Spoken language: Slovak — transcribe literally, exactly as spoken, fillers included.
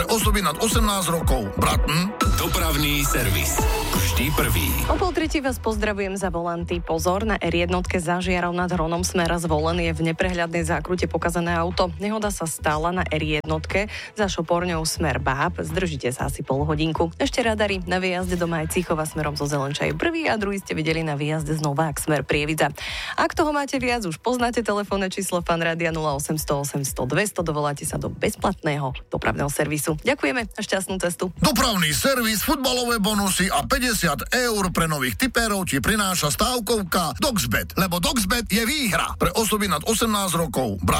Osoby nad osemnásť rokov. Bratn. Dopravný servis. Vždy prvý. O pol tretí vás pozdravujem za volanty. Pozor, na er jeden Zážiarov nad Hronom smer zvolen je v neprehľadnej zákrute pokazané auto. Nehoda sa stala na er jeden za šoporňou smer Báb. Zdržite sa asi pol hodinku. Ešte radary na výjazde do Majcíchova smerom zo Zelenčaj. Prvý a druhý ste videli na výjazde z Novák smer Prievidza. Ak toho máte viac, už poznáte telefónne číslo Fan Rádia nula osem nula osem sto dvesto. Dovoláte sa do bezplatného dopravného servisu. Ďakujeme a šťastnú cestu. Dopravný servis, futbalové bonusy a päťdesiat eur pre nových tipérov ti prináša stávkovka Doxbet, lebo Doxbet je výhra pre osoby nad osemnásť rokov. Brat